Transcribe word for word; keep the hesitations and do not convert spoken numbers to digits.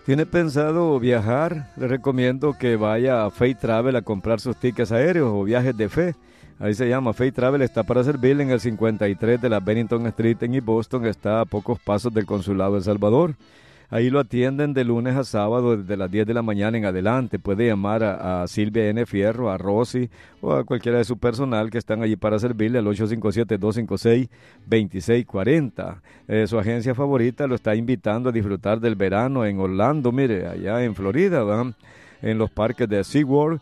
¿Tiene pensado viajar? Le recomiendo que vaya a Fay Travel a comprar sus tickets aéreos o viajes de fe. Ahí se llama Fay Travel, está para servirle en el cincuenta y tres de la Bennington Street en East Boston, está a pocos pasos del Consulado de El Salvador. Ahí lo atienden de lunes a sábado desde las diez de la mañana en adelante. Puede llamar a, a Silvia N. Fierro, a Rosy o a cualquiera de su personal que están allí para servirle al ocho cinco siete, dos cinco seis, dos seis cuatro cero. Eh, su agencia favorita lo está invitando a disfrutar del verano en Orlando, mire, allá en Florida, ¿verdad? En los parques de SeaWorld